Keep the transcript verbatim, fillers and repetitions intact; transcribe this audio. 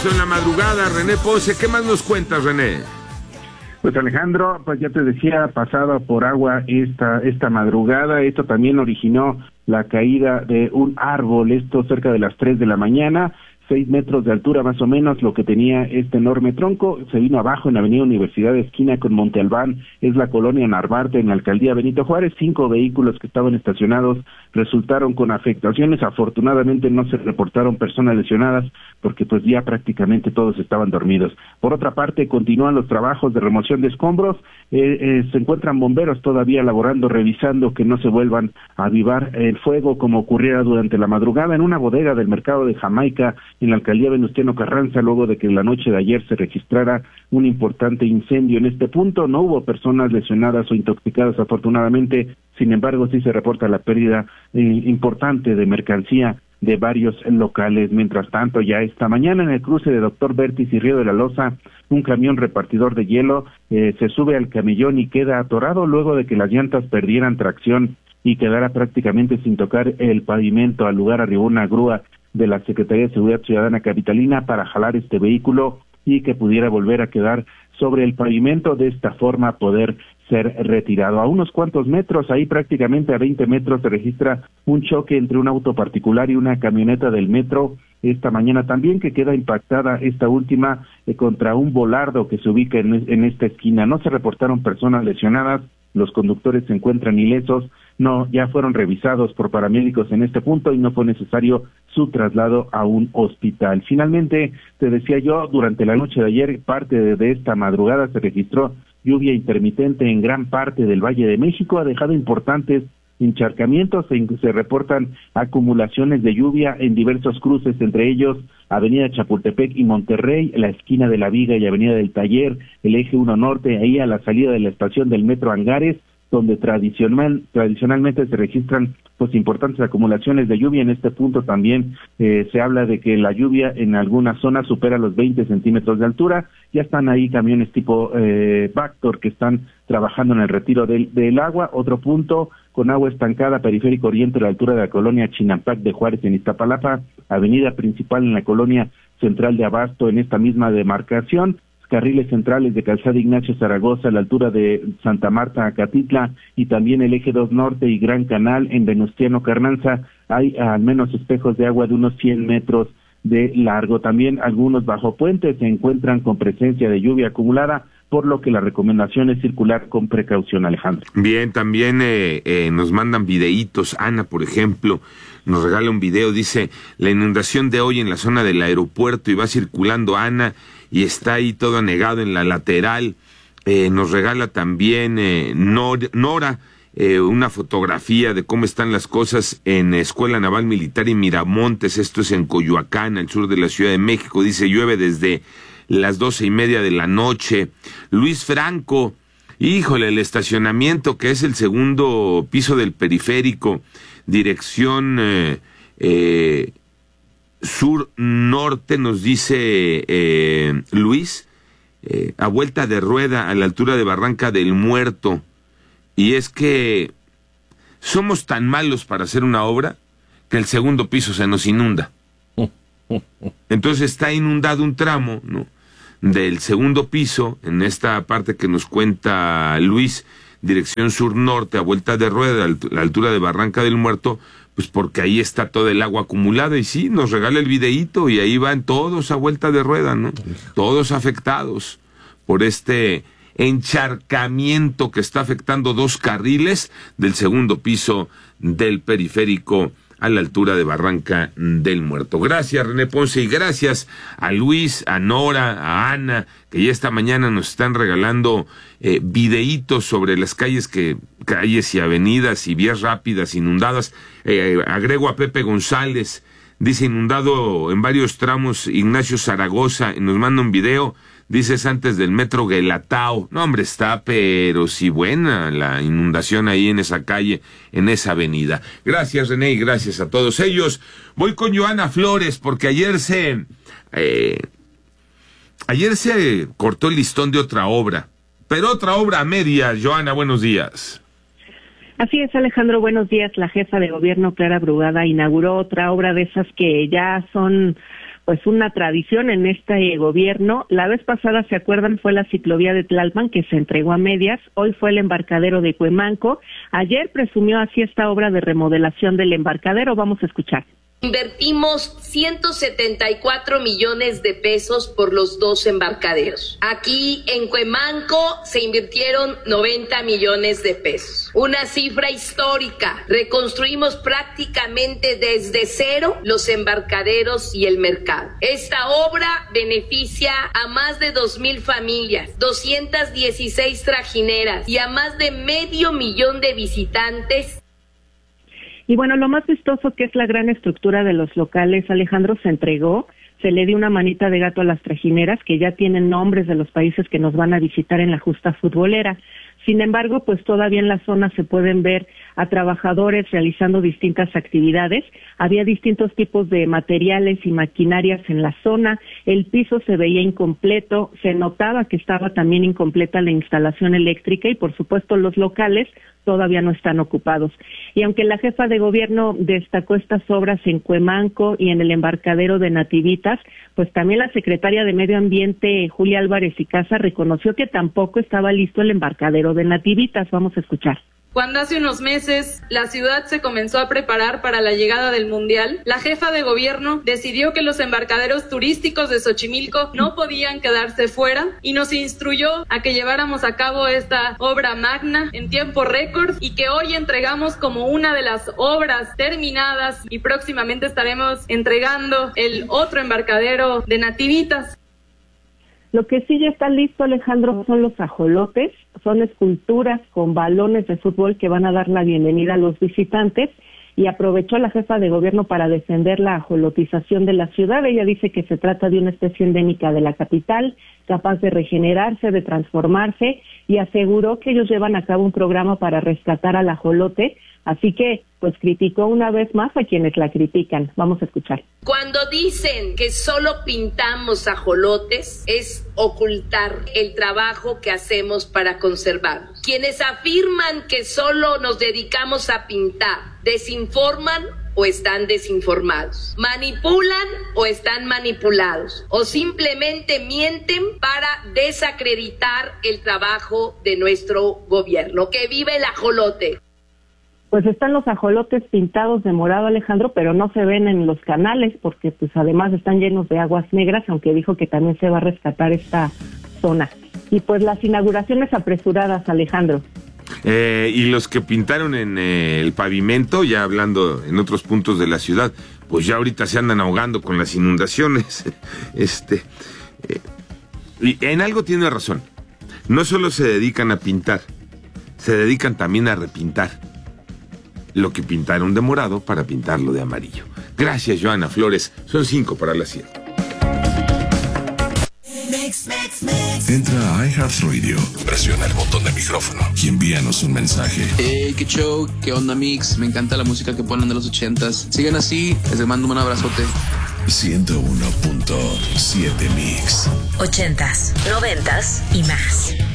eso en la madrugada. René Ponce, ¿qué más nos cuentas, René? Pues Alejandro, pues ya te decía, pasada por agua esta esta madrugada. Esto también originó la caída de un árbol, esto cerca de las tres de la mañana, seis metros de altura más o menos, lo que tenía este enorme tronco. Se vino abajo en la avenida Universidad, esquina con Monte Albán, es la colonia Narvarte, en la alcaldía Benito Juárez. Cinco vehículos que estaban estacionados resultaron con afectaciones. Afortunadamente no se reportaron personas lesionadas, porque pues ya prácticamente todos estaban dormidos. Por otra parte, continúan los trabajos de remoción de escombros. Eh, eh, se encuentran bomberos todavía laborando, revisando que no se vuelvan a avivar el fuego como ocurriera durante la madrugada en una bodega del mercado de Jamaica, en la alcaldía Venustiano Carranza, luego de que en la noche de ayer se registrara un importante incendio en este punto. No hubo personas lesionadas o intoxicadas, afortunadamente. Sin embargo, sí se reporta la pérdida eh, importante de mercancía de varios locales. Mientras tanto, ya esta mañana en el cruce de Doctor Bertis y Río de la Loza, un camión repartidor de hielo eh, se sube al camellón y queda atorado luego de que las llantas perdieran tracción y quedara prácticamente sin tocar el pavimento. Al lugar arribó una grúa de la Secretaría de Seguridad Ciudadana Capitalina para jalar este vehículo y que pudiera volver a quedar sobre el pavimento, de esta forma poder ser retirado. A unos cuantos metros, ahí prácticamente a veinte metros, se registra un choque entre un auto particular y una camioneta del metro esta mañana también, que queda impactada esta última eh, contra un volardo que se ubica en, en esta esquina. No se reportaron personas lesionadas, los conductores se encuentran ilesos, no, ya fueron revisados por paramédicos en este punto y no fue necesario su traslado a un hospital. Finalmente, te decía yo, durante la noche de ayer, parte de, de esta madrugada, se registró lluvia intermitente en gran parte del Valle de México, ha dejado importantes encharcamientos, se, se reportan acumulaciones de lluvia en diversos cruces, entre ellos Avenida Chapultepec y Monterrey, la esquina de La Viga y Avenida del Taller, el eje uno norte, ahí a la salida de la estación del Metro Angares, donde tradicional, tradicionalmente se registran pues importantes acumulaciones de lluvia. En este punto también eh, se habla de que la lluvia en algunas zonas supera los veinte centímetros de altura. Ya están ahí camiones tipo eh, Bactor que están trabajando en el retiro del, del agua. Otro punto, con agua estancada, Periférico Oriente a la altura de la colonia Chinampac de Juárez en Iztapalapa, avenida principal en la colonia Central de Abasto en esta misma demarcación, carriles centrales de Calzada Ignacio Zaragoza a la altura de Santa Marta, Acatitla, y también el eje dos norte y Gran Canal en Venustiano Carranza. Hay al menos espejos de agua de unos cien metros de largo. También algunos bajo puentes se encuentran con presencia de lluvia acumulada, por lo que la recomendación es circular con precaución, Alejandro. Bien, también eh, eh, nos mandan videitos. Ana, por ejemplo, nos regala un video, dice, la inundación de hoy en la zona del aeropuerto, y va circulando Ana, y está ahí todo anegado en la lateral. Eh, nos regala también eh, Nor, Nora, eh, una fotografía de cómo están las cosas en Escuela Naval Militar y Miramontes, esto es en Coyoacán, al sur de la Ciudad de México. Dice, llueve desde las doce y media de la noche. Luis Franco, híjole, el estacionamiento, que es el segundo piso del periférico, dirección eh, eh, sur-norte, nos dice eh, Luis, eh, a vuelta de rueda a la altura de Barranca del Muerto. Y es que somos tan malos para hacer una obra que el segundo piso se nos inunda. Entonces está inundado un tramo, ¿no?, del segundo piso, en esta parte que nos cuenta Luis, dirección sur-norte, a vuelta de rueda, a la altura de Barranca del Muerto, pues porque ahí está todo el agua acumulada. Y sí, nos regala el videíto y ahí van todos a vuelta de rueda, ¿no? Todos afectados por este encharcamiento que está afectando dos carriles del segundo piso del periférico a la altura de Barranca del Muerto. Gracias, René Ponce, y gracias a Luis, a Nora, a Ana, que ya esta mañana nos están regalando eh, videitos sobre las calles, que calles y avenidas y vías rápidas inundadas. Eh, agrego a Pepe González, dice, inundado en varios tramos Ignacio Zaragoza, y nos manda un video. Dices, antes del metro Guelatao. No, hombre, está, pero sí buena la inundación ahí en esa calle, en esa avenida. Gracias, René, y gracias a todos ellos. Voy con Joana Flores, porque ayer se... Eh, ayer se cortó el listón de otra obra, pero otra obra a medias. Joana, buenos días. Así es, Alejandro, buenos días. La jefa de gobierno, Clara Brugada, inauguró otra obra de esas que ya son pues una tradición en este gobierno. La vez pasada, ¿se acuerdan? Fue la ciclovía de Tlalpan que se entregó a medias. Hoy fue el embarcadero de Cuemanco. Ayer presumió así esta obra de remodelación del embarcadero. Vamos a escuchar. Invertimos ciento setenta y cuatro millones de pesos por los dos embarcaderos. Aquí en Cuemanco se invirtieron noventa millones de pesos. Una cifra histórica. Reconstruimos prácticamente desde cero los embarcaderos y el mercado. Esta obra beneficia a más de dos mil familias, doscientas dieciséis trajineras y a más de medio millón de visitantes. Y bueno, lo más vistoso que es la gran estructura de los locales, Alejandro, se entregó, se le dio una manita de gato a las trajineras que ya tienen nombres de los países que nos van a visitar en la justa futbolera. Sin embargo, pues todavía en la zona se pueden ver a trabajadores realizando distintas actividades. Había distintos tipos de materiales y maquinarias en la zona. El piso se veía incompleto, se notaba que estaba también incompleta la instalación eléctrica y, por supuesto, los locales todavía no están ocupados. Y aunque la jefa de gobierno destacó estas obras en Cuemanco y en el embarcadero de Nativitas, pues también la secretaria de Medio Ambiente, Julia Álvarez y Casa, reconoció que tampoco estaba listo el embarcadero de Nativitas. Vamos a escuchar. Cuando hace unos meses la ciudad se comenzó a preparar para la llegada del Mundial, la jefa de gobierno decidió que los embarcaderos turísticos de Xochimilco no podían quedarse fuera y nos instruyó a que lleváramos a cabo esta obra magna en tiempo récord y que hoy entregamos como una de las obras terminadas y próximamente estaremos entregando el otro embarcadero de Nativitas. Lo que sí ya está listo, Alejandro, son los ajolotes, son esculturas con balones de fútbol que van a dar la bienvenida a los visitantes, y aprovechó la jefa de gobierno para defender la ajolotización de la ciudad. Ella dice que se trata de una especie endémica de la capital, capaz de regenerarse, de transformarse, y aseguró que ellos llevan a cabo un programa para rescatar al ajolote, así que pues criticó una vez más a quienes la critican. Vamos a escuchar. Cuando dicen que solo pintamos ajolotes, es ocultar el trabajo que hacemos para conservarlos. Quienes afirman que solo nos dedicamos a pintar, desinforman o están desinformados, manipulan o están manipulados, o simplemente mienten para desacreditar el trabajo de nuestro gobierno. ¡Que vive el ajolote! Pues están los ajolotes pintados de morado, Alejandro, pero no se ven en los canales porque pues además están llenos de aguas negras, aunque dijo que también se va a rescatar esta zona. Y pues las inauguraciones apresuradas, Alejandro. Eh, y los que pintaron en eh, el pavimento, ya hablando en otros puntos de la ciudad, pues ya ahorita se andan ahogando con las inundaciones. este eh, y en algo tiene razón. No solo se dedican a pintar, se dedican también a repintar lo que pintaron de morado para pintarlo de amarillo. Gracias, Joana Flores. Son cinco para las siete. Entra a iHeartRadio, presiona el botón de micrófono y envíanos un mensaje. Hey, qué show, qué onda, Mix. Me encanta la música que ponen de los ochentas. Sigan así, les mando un abrazote. ciento uno punto siete Mix. Ochentas, noventas y más.